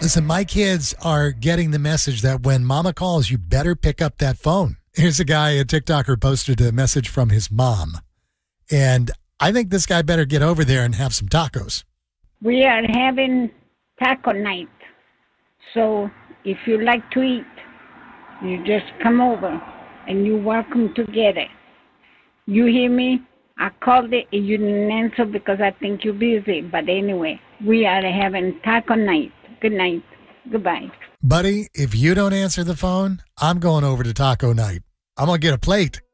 Listen, my kids are getting the message that when mama calls, you better pick up that phone. Here's a guy, a TikToker, posted a message from his mom. And I think this guy better get over there and have some tacos. We are having taco night. So if you like to eat, you just come over and you're welcome to get it. You hear me? I called it and you didn't answer because I think you're busy. But anyway, we are having taco night. Good night. Goodbye. Buddy, if you don't answer the phone, I'm going over to taco night. I'm going to get a plate.